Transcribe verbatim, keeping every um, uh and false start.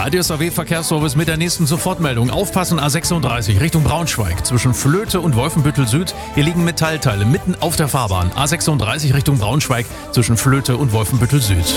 Radio S A W Verkehrsservice mit der nächsten Sofortmeldung. Aufpassen, A sechsunddreißig Richtung Braunschweig zwischen Flöte und Wolfenbüttel Süd. Hier liegen Metallteile mitten auf der Fahrbahn. A sechsunddreißig Richtung Braunschweig zwischen Flöte und Wolfenbüttel Süd.